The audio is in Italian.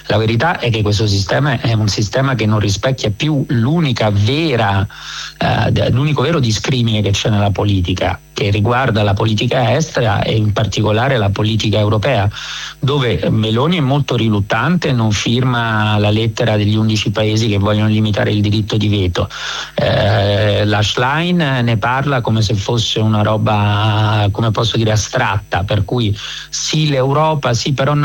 La verità è che questo sistema è un sistema che non rispecchia più l'unico vero discrimine che c'è nella politica, che riguarda la politica estera e in particolare la politica europea, dove Meloni è molto riluttante, non firma la lettera degli 11 paesi che vogliono limitare il diritto di veto. La Schlein ne parla come se fosse una roba, come posso dire, astratta, per cui sì l'Europa, sì però no